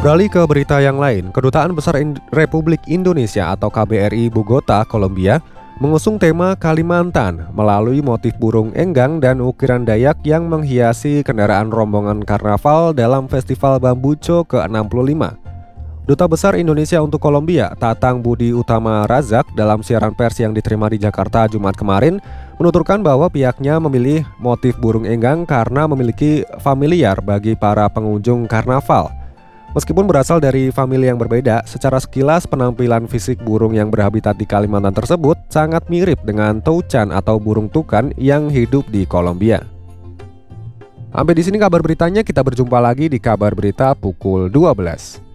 Beralih ke berita yang lain, Kedutaan Besar Republik Indonesia atau KBRI Bogota, Kolombia, mengusung tema Kalimantan melalui motif burung enggang dan ukiran Dayak yang menghiasi kendaraan rombongan karnaval dalam Festival Bambuco ke-65. Duta Besar Indonesia untuk Kolombia, Tatang Budi Utama Razak, dalam siaran pers yang diterima di Jakarta Jumat kemarin, menuturkan bahwa pihaknya memilih motif burung enggang karena memiliki familiar bagi para pengunjung karnaval. Meskipun berasal dari famili yang berbeda, secara sekilas penampilan fisik burung yang berhabitat di Kalimantan tersebut sangat mirip dengan toucan atau burung tukan yang hidup di Kolombia. Sampai di sini kabar beritanya, kita berjumpa lagi di kabar berita pukul 12.